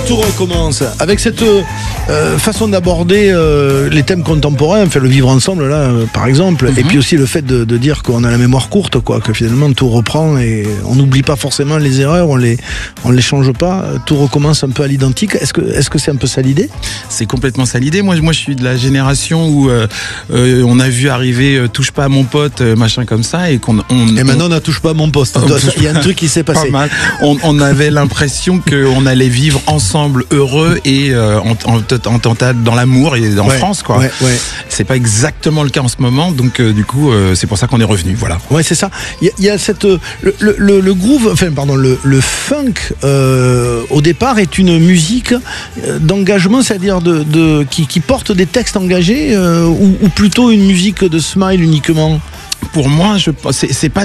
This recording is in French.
tout recommence. Avec cette façon d'aborder les thèmes contemporains, enfin le vivre ensemble là, par exemple, et puis aussi le fait de dire qu'on a la mémoire courte, quoi, que finalement tout reprend et on n'oublie pas forcément les erreurs, on les change pas, tout recommence un peu à l'identique. Est-ce que c'est un peu ça l'idée ? C'est complètement ça l'idée. Moi, je suis de la génération où on a vu arriver touche pas à mon pote, machin comme ça, et maintenant on ne touche pas à mon poste. Il y a un truc qui s'est passé. Pas mal. On avait l'impression qu'on allait vivre ensemble heureux et en total dans l'amour et en France, quoi. Ouais. C'est pas exactement le cas en ce moment, donc du coup c'est pour ça qu'on est revenu, voilà. Ouais, c'est ça. Il y a cette le groove, enfin pardon, le funk au départ est une musique d'engagement, c'est-à-dire qui porte des textes engagés ou plutôt une musique de smile uniquement. Pour moi, c'est pas